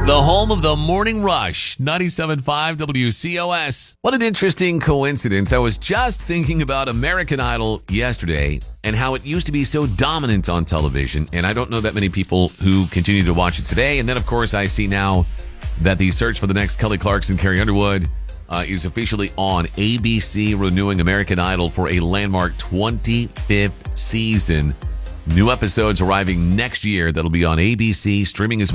The home of the Morning Rush, 97.5 WCOS. What an interesting coincidence. I was just thinking about American Idol yesterday and how it used to be so dominant on television. And I don't know that many people who continue to watch it today. And then, of course, I see now that the search for the next Kelly Clarkson, Carrie Underwood is officially on ABC, renewing American Idol for a landmark 25th season. New episodes arriving next year that'll be on ABC, streaming as well.